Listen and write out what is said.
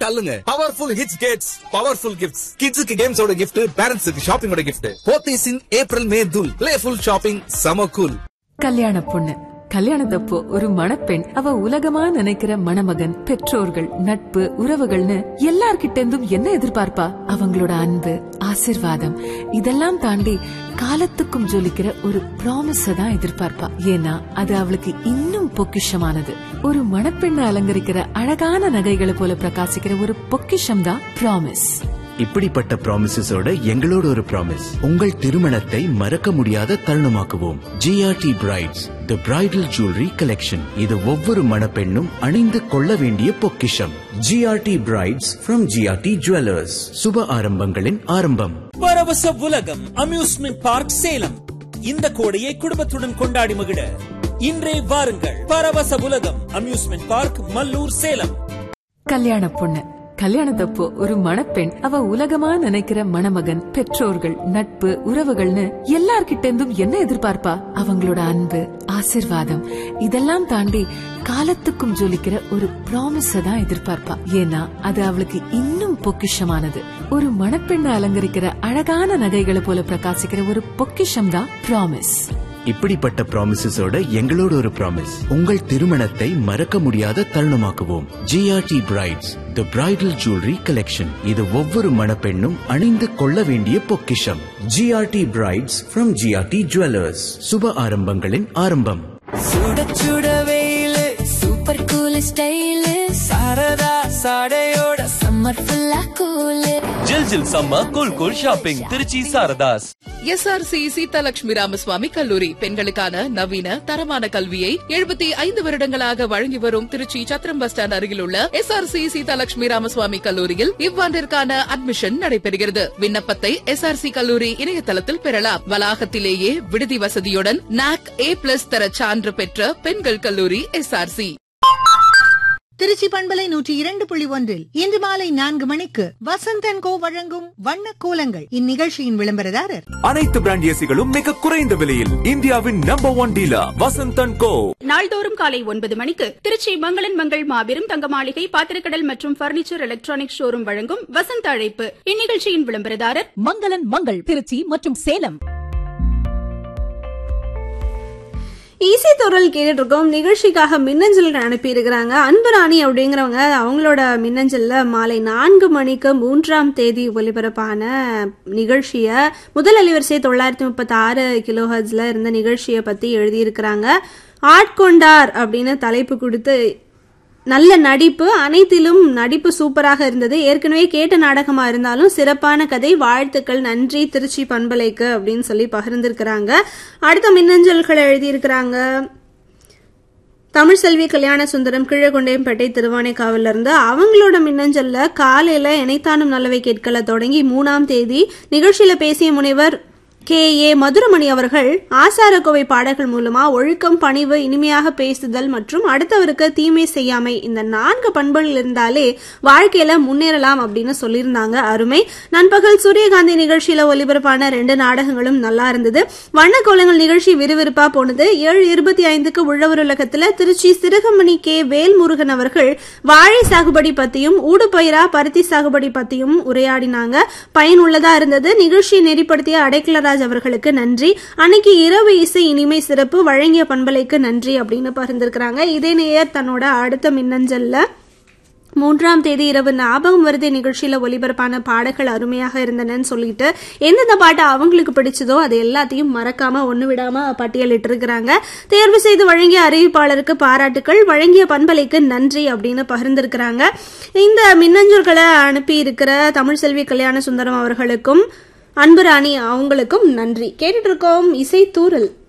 தள்ளுங்க. Powerful hits Gates powerful gifts. கிட்ஸுக்கு கேம்ஸோட gift, பேரண்ட்ஸுக்கு ஷாப்பிங்கோட gift. போத்தீஸ் இன் ஏப்ரல் மே தூள். பிளேஃபுல் ஷாப்பிங் சம கூல். கல்யாண பொண்ணு கல்யாணத்தப்போ ஒரு மணப்பெண் அவ உலகமா நினைக்கிற மணமகன், பெற்றோர்கள், நட்பு, உறவுகள்னு எல்லார்கிட்ட இருந்தும் என்ன எதிர்பார்ப்பா? அவங்களோட அன்பு, ஆசிர்வாதம் இதெல்லாம் தாண்டி காலத்துக்கும் ஜொலிக்கிற ஒரு ப்ராமிஸ தான் எதிர்பார்ப்பா. ஏன்னா அது அவளுக்கு இன்னும் பொக்கிஷமானது. ஒரு மணப்பெண்ணை அலங்கரிக்கிற அழகான நகைகளை போல பிரகாசிக்கிற ஒரு பொக்கிஷம் தான் ப்ராமிஸ். இப்படிப்பட்ட ப்ராமிசஸோட எங்களோட ஒரு ப்ராமிஸ், உங்கள் திருமணத்தை மறக்க முடியாத தருணமாக்குவோம். ஜிஆர்டி பிரைட்ஸ் தி பிரைடல் ஜுவல்லரி கலெக்ஷன். இது ஒவ்வொரு மணப்பெண்ணும் அணிந்து கொள்ள வேண்டிய பொக்கிஷம். GRT brides from GRT jewellers. சுப ஆரம்பங்களின் ஆரம்பம். பரவச உலகம் அம்யூஸ்மெண்ட் பார்க் சேலம். இந்த கோடையை குடும்பத்துடன் கொண்டாடி மகிழ இன்றே வாருங்கள். பரவச உலகம் அம்யூஸ்மெண்ட் பார்க், மல்லூர், சேலம். கல்யாண பொண்ணு கல்யாணத்தப்போ ஒரு மணப்பெண் அவ உலகமா நினைக்கிற மணமகன், பெற்றோர்கள், நட்பு, உறவுகள்னு எல்லார்கிட்ட இருந்தும் என்ன எதிர்பார்ப்பா? அவங்களோட அன்பு, ஆசிர்வாதம் இதெல்லாம் தாண்டி காலத்துக்கும் ஜொலிக்கிற ஒரு ப்ராமிஸ தான் எதிர்பார்ப்பா. ஏன்னா அது அவளுக்கு இன்னும் பொக்கிஷமானது. ஒரு மணப்பெண்ணை அலங்கரிக்கிற அழகான நகைகளை போல பிரகாசிக்கிற ஒரு பொக்கிஷம் தான் ப்ராமிஸ். இப்படிப்பட்ட ப்ராமிசஸோட எங்களோட ஒரு ப்ராமிஸ், உங்கள் திருமணத்தை மறக்க முடியாத தருணமாக்குவோம். ஜிஆர்டி பிரைட்ஸ் தி பிரைடல் ஜுவல்லரி கலெக்ஷன். இது ஒவ்வொரு மணப்பெண்ணும் அணிந்து கொள்ள வேண்டிய பொக்கிஷம். GRT brides from GRT jewellers. சுப ஆரம்பங்களின் ஆரம்பம். சுட சுட வெயிலு, super cool style, Saradha சாடையோட summer ஃபுல்லா கூலு. ஜில் ஜில் summer cool cool shopping Trichy Saradhas. SRC Seethalakshmi Ramaswamy கல்லூரி பெண்களுக்கான நவீன தரமான கல்வியை 75 வருடங்களாக வழங்கி வரும் திருச்சி சத்திரம் பஸ் ஸ்டாண்ட் அருகில் உள்ள எஸ்ஆர்சி சீதாலட்சுமி ராமசுவாமி கல்லூரியில் இவ்வாண்டிற்கான அட்மிஷன் நடைபெறுகிறது. விண்ணப்பத்தை எஸ்ஆர்சி கல்லூரி இணையதளத்தில் பெறலாம். வளாகத்திலேயே விடுதி வசதியுடன் NAC A+ தர சான்று பெற்ற பெண்கள் கல்லூரி எஸ்ஆர்சி. திருச்சி பண்பலை 102.1 இன்று மாலை 4 மணிக்கு வசந்த் கோ வழங்கும் வண்ண கோலங்கள். இந்நிகழ்ச்சியின் விளம்பரதாரர் அனைத்து பிராண்ட் ஏசிகளும் மிக குறைந்த விலையில் இந்தியாவின் நம்பர் 1 டீலர் வசந்த் கோ. நாள்தோறும் காலை 9 மணிக்கு திருச்சி மங்களன் மங்கள் மாபெரும் தங்க மாளிகை, பாத்திரக்கடல் மற்றும் பர்னிச்சர் எலக்ட்ரானிக் ஷோரூம் வழங்கும் வசந்த அழைப்பு. இந்நிகழ்ச்சியின் விளம்பரதாரர் மங்களன் மங்கள் திருச்சி மற்றும் சேலம். ஈஸி தொரல் கேட்டுட்டு இருக்கோம். நிகழ்ச்சிக்காக மின்னஞ்சல் அனுப்பியிருக்கிறாங்க. அன்புராணி அப்படிங்கிறவங்க அவங்களோட மின்னஞ்சல்ல மாலை 4 மணிக்கு 3ஆம் தேதி ஒலிபரப்பான நிகழ்ச்சிய முதல் அலைவரிசை 936 கிலோஹெர்ட்ஸ்ல இருந்த நிகழ்ச்சியை பத்தி எழுதியிருக்கிறாங்க. ஆட்கொண்டார் அப்படின்னு தலைப்பு கொடுத்து, நல்ல நடிப்பு, அனைத்திலும் நடிப்பு சூப்பராக இருந்தது. ஏற்கனவே கேட்ட நாடகமா இருந்தாலும் சிறப்பான கதை, வாழ்த்துக்கள், நன்றி திருச்சி பண்பலைக்கு அப்படின்னு சொல்லி பகிர்ந்திருக்கிறாங்க. அடுத்த மின்னஞ்சல்களை எழுதியிருக்கிறாங்க. தமிழ்செல்வி கல்யாண சுந்தரம், கீழகொண்டையம்பேட்டை, திருவானைக்காவில இருந்து. அவங்களோட மின்னஞ்சல்ல காலையில இணைத்தானும் நல்லவை கேட்கல தொடங்கி 3ஆம் தேதி நிகழ்ச்சியில பேசிய முனைவர் KA மதுரமணி அவர்கள் ஆசாரக்கோவை பாடல்கள் மூலமா ஒழுக்கம், பணிவு, இனிமையாக பேசுதல் மற்றும் அடுத்தவருக்கு தீமை செய்யாமை இந்த 4 பண்புகள் இருந்தாலே வாழ்க்கையில முன்னேறலாம் அப்படின்னு சொல்லியிருந்தாங்க. அருமை. நண்பகல் சூரியகாந்தி நிகழ்ச்சியில ஒலிபரப்பான 2 நாடகங்களும் நல்லா இருந்தது. வண்ணக்கோலங்கள் நிகழ்ச்சி விறுவிறுப்பா போனது. 7:25க்கு உழவர் உலகத்துல திருச்சி சிறுகமணி K வேல்முருகன் அவர்கள் வாழை சாகுபடி பத்தியும் ஊடுபயிரா பருத்தி சாகுபடி பத்தியும் உரையாடினாங்க. பயனுள்ளதா இருந்தது. நிகழ்ச்சியை நெறிப்படுத்திய அடைக்கலராஜ் அவர்களுக்கு நன்றி. அன்னைக்கு இரவு இசை இனிமை சிறப்பு வழங்கிய பண்பலைக்கு நன்றி அப்படின்னு பகிர்ந்திருக்கிறாங்க. இதே நேயர் தன்னோட அடுத்த மின்னஞ்சல்ல 3ஆம் தேதி இரவு ஞாபகம் வருதே நிகழ்ச்சியில ஒலிபரப்பான பாடல்கள் அருமையாக இருந்தனன்னு சொல்லிட்டு எந்தெந்த பாட்டு அவங்களுக்கு பிடிச்சதோ அது எல்லாத்தையும் மறக்காம ஒண்ணு விடாம பட்டியலிட்டு இருக்கிறாங்க. தேர்வு செய்து வழங்கிய அறிவிப்பாளருக்கு பாராட்டுக்கள், வழங்கிய பண்பலைக்கு நன்றி அப்படின்னு பகிர்ந்திருக்கிறாங்க. இந்த மின்னஞ்சல்களை அனுப்பி இருக்கிற தமிழ்செல்வி கல்யாண சுந்தரம் அவர்களுக்கும் அன்புராணி அவங்களுக்கும் நன்றி. கேட்டுட்டு இருக்கோம் இசை தூரல்.